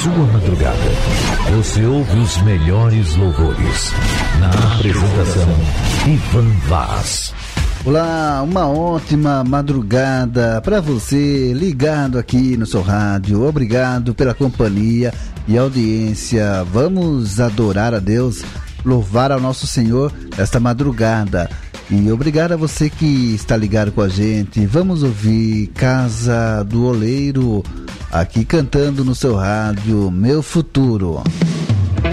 sua madrugada. Você ouve os melhores louvores. Na apresentação, Ivan Vaz. Olá, uma ótima madrugada para você ligado aqui no seu rádio. Obrigado pela companhia e audiência. Vamos adorar a Deus, louvar ao nosso Senhor esta madrugada. E obrigado a você que está ligado com a gente. Vamos ouvir Casa do Oleiro aqui cantando no seu rádio Meu Futuro.